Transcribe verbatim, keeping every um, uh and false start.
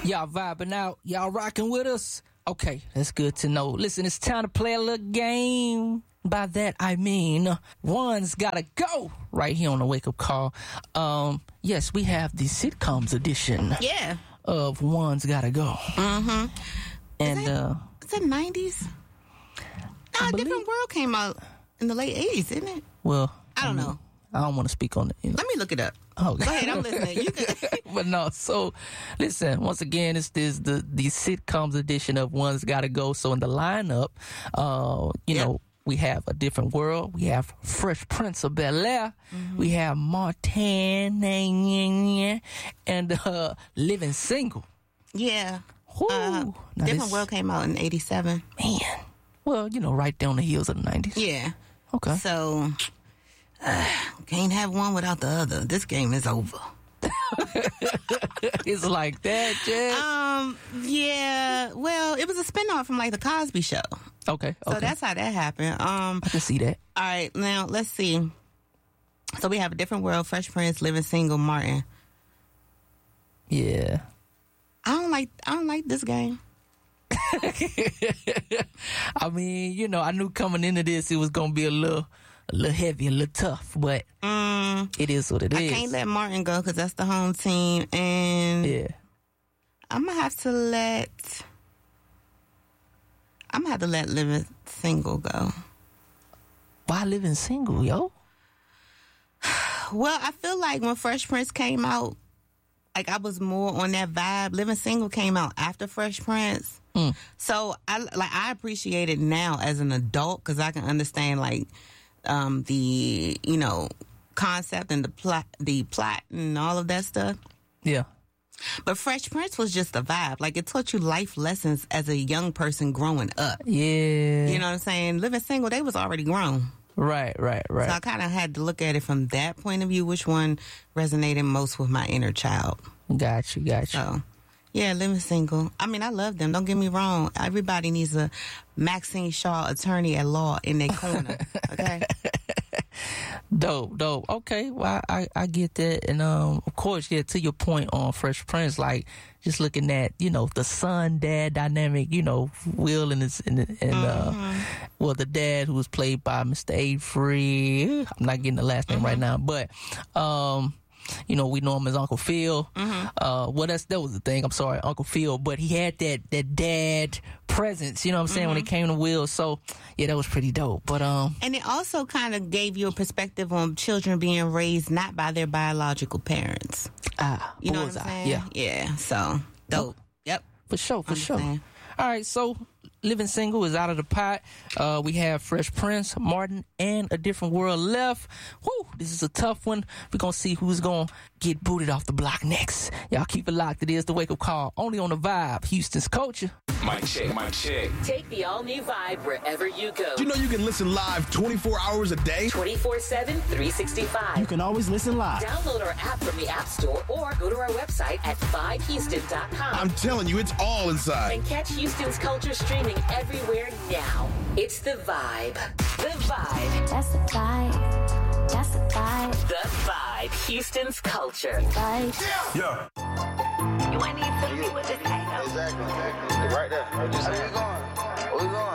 Y'all vibing out. Y'all rocking with us. Okay, that's good to know. Listen, it's time to play a little game. By that, I mean, one's gotta go right here on the Wake Up Call. Um, yes, we have the sitcoms edition. Yeah. Of One's Gotta Go. Mm-hmm. And, is that, uh... is that nineties? No, A Different World came out in the late eighties, isn't it? Well... I don't I mean, know. I don't want to speak on it. You know. Let me look it up. Oh, go ahead. I'm listening. You can. But no, so listen. Once again, it's this the the sitcoms edition of One's Gotta Go. So in the lineup, uh, you yep. know, we have A Different World. We have Fresh Prince of Bel Air. Mm-hmm. We have Martin and uh, Living Single. Yeah. Uh, Different this, World came out in eighty-seven. Man, well, you know, right down the heels of the nineties. Yeah. Okay. So. Uh, can't have one without the other. This game is over. It's like that, Jess? Um, yeah. Well, it was a spinoff from like the Cosby Show. Okay. So okay. that's how that happened. Um, I can see that. All right, now let's see. So we have A Different World, Fresh Prince, Living Single, Martin. Yeah. I don't like. I don't like this game. I mean, you know, I knew coming into this it was gonna be a little. A little heavy, a little tough, but mm, it is what it I is. I can't let Martin go because that's the home team, and yeah, I'm gonna have to let I'm gonna have to let Living Single go. Why Living Single, yo? Well, I feel like when Fresh Prince came out, like I was more on that vibe. Living Single came out after Fresh Prince, mm. so I like I appreciate it now as an adult because I can understand like. Um, the you know concept and the plot, the plot and all of that stuff. Yeah, but Fresh Prince was just a vibe. Like it taught you life lessons as a young person growing up. Yeah, you know what I'm saying. Living Single, they was already grown. Right, right, right. So I kind of had to look at it from that point of view. Which one resonated most with my inner child? Got you, got you. So, yeah, Living Single. I mean, I love them. Don't get me wrong. Everybody needs a Maxine Shaw attorney at law in their corner. Okay. Dope, dope. Okay, well, I, I get that. And, um, of course, yeah, to your point on Fresh Prince, like, just looking at, you know, the son-dad dynamic, you know, Will and his, and, and mm-hmm. uh, well, the dad who was played by Mister Avery. I'm not getting the last name mm-hmm. right now, but, um, you know, we know him as Uncle Phil. Mm-hmm. Uh, well, that's, that was the thing. I'm sorry, Uncle Phil, but he had that, that dad presence, you know what I'm saying, mm-hmm. when it came to Will. So, yeah, that was pretty dope. But, um, and it also kind of gave you a perspective on children being raised not by their biological parents. Ah, you know what I'm saying? Yeah. Yeah. So, dope. Yep. For sure, for sure. All right, so Living Single is out of the pot. Uh, we have Fresh Prince, Martin, and A Different World left. Whew, this is a tough one. We're going to see who's going to get booted off the block next. Y'all keep it locked. It is the Wake Up Call, only on the Vibe, Houston's culture. Mic check, mic check. Take the all-new Vibe wherever you go. You know you can listen live twenty-four hours a day? twenty-four seven, three sixty-five. You can always listen live. Download our app from the App Store or go to our website at vibe houston dot com. I'm telling you, it's all inside. And catch Houston's culture streaming everywhere now. It's the Vibe. The Vibe. That's the vibe. That's the vibe. The Vibe. Houston's culture. Vibe. Yeah. You ain't need to me with this. Exactly, exactly. Right there. Where you going? Where you going?